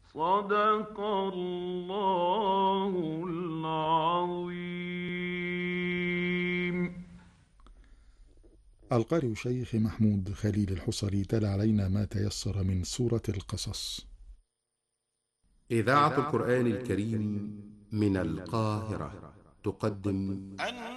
صدق الله العظيم. القارئ الشيخ محمود خليل الحصري تلا علينا ما تيسر من سورة القصص. إذاعة القرآن الكريم من القاهرة تقدم